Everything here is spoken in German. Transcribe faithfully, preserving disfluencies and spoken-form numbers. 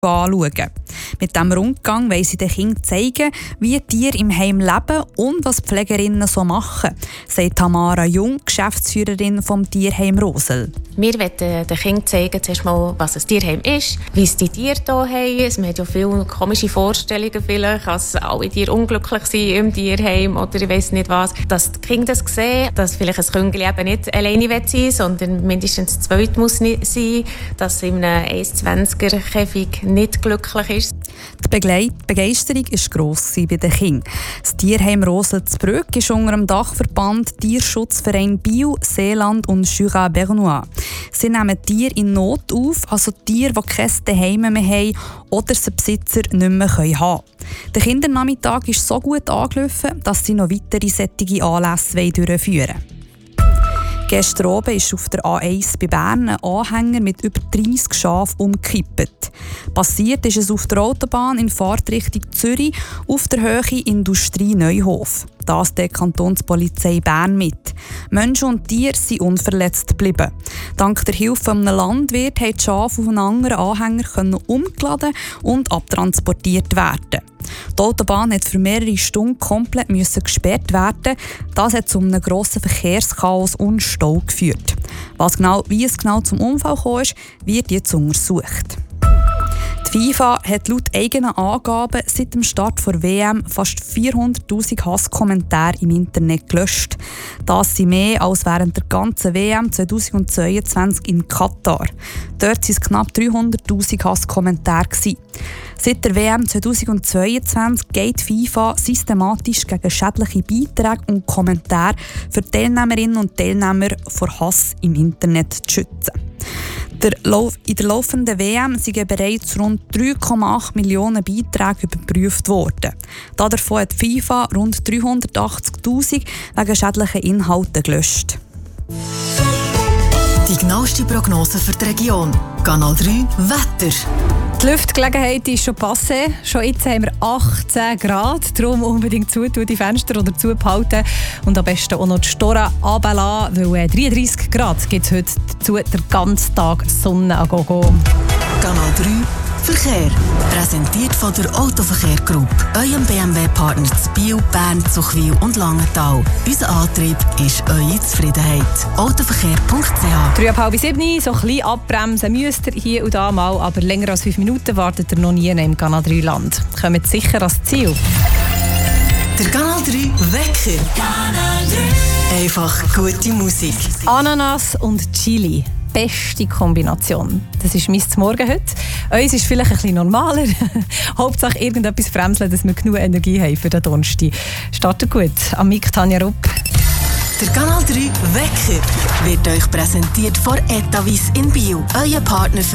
anschauen. Mit diesem Rundgang wollen sie den Kindern zeigen, wie die Tiere im Heim leben und was die Pflegerinnen so machen, sagt Tamara Jung, Geschäftsführerin vom Tierheim Rosel. Wir wollen den Kindern zeigen, zuerst mal, was ein Tierheim ist, wie es die Tiere hier haben. Man hat ja viele komische Vorstellungen, vielleicht, dass alle Tiere unglücklich sind im Tierheim oder ich weiss nicht was. Dass die Kinder das sehen, dass vielleicht ein Küngeli eben nicht alleine sein will, sondern mindestens zu zweit muss sein, dass es in einem eins zwanziger Käfig nicht glücklich ist. Die Begleit- Begeisterung war gross bei den Kindern. Das Tierheim Rosel zu Brügg ist unter dem Dachverband Tierschutzverein Biel, Seeland und Jura Bernois. Sie nehmen Tiere in Not auf, also Tiere, die kein Zuhause mehr haben oder sie Besitzer nicht mehr haben können. Der Kindernachmittag ist so gut angelaufen, dass sie noch weitere solche Anlässe durchführen wollen. Gestern oben ist auf der A eins bei Bern ein Anhänger mit über dreissig Schafen umgekippt. Passiert ist es auf der Autobahn in Fahrtrichtung Zürich auf der Höhe Industrie Neuhof. Das deckt die Kantonspolizei Bern mit. Menschen und Tiere sind unverletzt geblieben. Dank der Hilfe eines Landwirts konnten die Schafe auf einen anderen Anhänger umgeladen und abtransportiert werden. Die Autobahn musste für mehrere Stunden komplett gesperrt werden. Das hat zu einem grossen Verkehrschaos und Stau geführt. Was genau, wie es genau zum Unfall kam, wird jetzt untersucht. Die FIFA hat laut eigenen Angaben seit dem Start der W M fast vierhunderttausend Hasskommentare im Internet gelöscht. Das sind mehr als während der ganzen W M zweitausendzweiundzwanzig in Katar. Dort waren es knapp dreihunderttausend Hasskommentare. Seit der W M zweitausendzweiundzwanzig geht die FIFA systematisch gegen schädliche Beiträge und Kommentare für Teilnehmerinnen und Teilnehmer vor Hass im Internet zu schützen. In der laufenden W M sind bereits rund drei Komma acht Millionen Beiträge überprüft worden. Davon hat die FIFA rund dreihundertachtzigtausend wegen schädlichen Inhalten gelöscht. Die genaueste Prognose für die Region. Kanal drei Wetter. Die Luftgelegenheit ist schon passé. Schon jetzt haben wir achtzehn Grad. Darum unbedingt zutun, die Fenster oder zubehalten. Und am besten auch noch die Storen runterlassen, weil dreiunddreissig Grad gibt es heute dazu den ganzen Tag Sonne an Gogo. Kanal drei Verkehr. Präsentiert von der Autoverkehr Group. Eurem B M W-Partner zu Biel, Bern, Zuchwil und Langenthal. Unser Antrieb ist eure Zufriedenheit. autoverkehr punkt c h. Drei ab halb sieben, so ein bisschen abbremsen müsst ihr hier und da mal, aber länger als fünf Minuten wartet ihr noch nie im Kanal drei Land. Kommt sicher ans Ziel. Der Kanal drei Wecker. Kanal drei. Einfach gute Musik. Ananas und Chili. Beste Kombination. Das ist mein Morgen heute. Uns ist vielleicht ein bisschen normaler. Hauptsache irgendetwas fremseln, dass wir genug Energie haben für den Donnerstag. Startet gut. Am Mic Tanja Rupp. Der Kanal drei Wecker wird euch präsentiert von Etavis in Biel. Euer Partner für